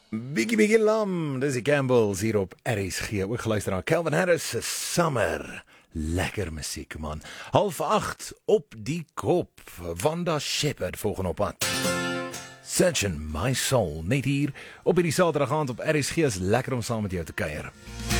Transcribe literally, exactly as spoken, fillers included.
Biggie Biggie Lam, dis die Campbells hier op R S G. Ook geluister na Calvin Harris se Summer. Lekker musiek man. Half acht op die kop. Wanda Shepherd volgende op pad. Searching My Soul, net hier op hierdie Saterdag aand op R S G. Is lekker om saam met jou te kuier.